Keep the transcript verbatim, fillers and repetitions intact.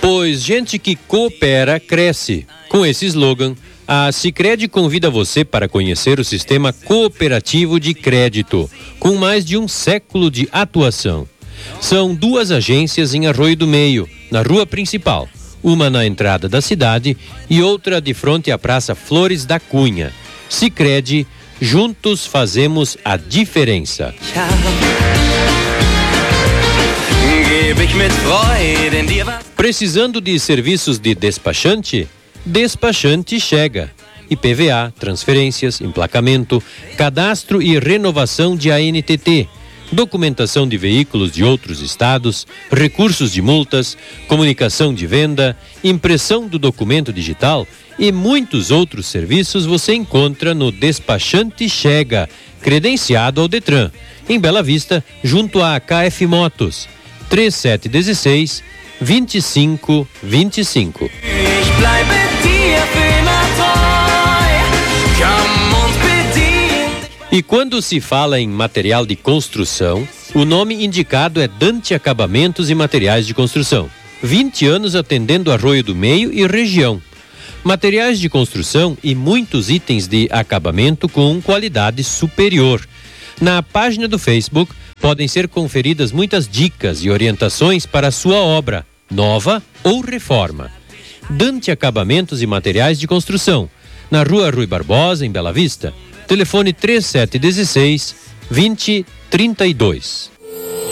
Pois gente que coopera, cresce. Com esse slogan, a Sicredi convida você para conhecer o sistema cooperativo de crédito, com mais de um século de atuação. São duas agências em Arroio do Meio, na rua principal, uma na entrada da cidade e outra de frente à Praça Flores da Cunha. Sicredi, juntos fazemos a diferença. Precisando de serviços de despachante? Despachante chega. I P V A, transferências, emplacamento, cadastro e renovação de A N T T, documentação de veículos de outros estados, recursos de multas, comunicação de venda, impressão do documento digital e muitos outros serviços você encontra no Despachante Chega, credenciado ao Detran, em Bela Vista, junto à K F Motos. três sete um seis, dois cinco dois cinco. E quando se fala em material de construção, o nome indicado é Dante Acabamentos e Materiais de Construção. vinte anos atendendo Arroio do Meio e região. Materiais de construção e muitos itens de acabamento com qualidade superior. Na página do Facebook podem ser conferidas muitas dicas e orientações para a sua obra, nova ou reforma. Dante Acabamentos e Materiais de Construção, na Rua Rui Barbosa, em Bela Vista. Telefone três sete um seis, dois zero três dois.